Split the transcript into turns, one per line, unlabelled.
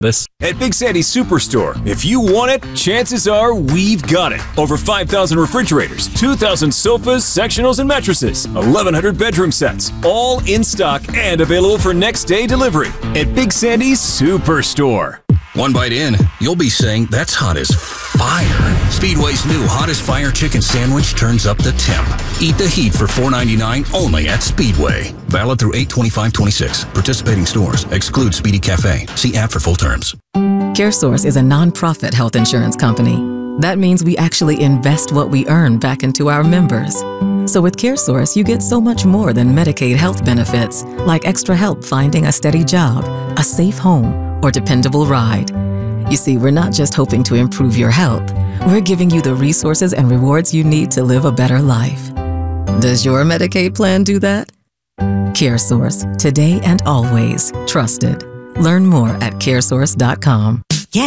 this.
At Big Sandy's Superstore, if you want it, chances are we've got it. Over 5,000 refrigerators, 2,000 sofas, sectionals, and mattresses, 1,100 bedroom sets, all in stock and available for next day delivery. At Big Sandy's Superstore.
One bite in, you'll be saying, that's hot as fire. Speedway's new Hot as Fire chicken sandwich turns up the temp. Eat the heat for $4.99 only at Speedway. Valid through 8/25/26. Participating stores. Exclude Speedy Cafe. See app for full terms.
CareSource is a nonprofit health insurance company. That means we actually invest what we earn back into our members. So with CareSource, you get so much more than Medicaid health benefits, like extra help finding a steady job, a safe home, or dependable ride. You see, we're not just hoping to improve your health. We're giving you the resources and rewards you need to live a better life. Does your Medicaid plan do that? CareSource, today and always trusted. Learn more at caresource.com.